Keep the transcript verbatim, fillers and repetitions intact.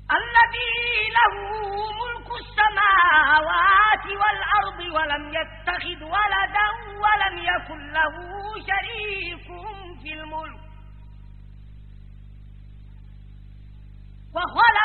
الذي له ملك السماوات والأرض ولم يتخذ ولدا ولم يكن له شريك في الملك وخلق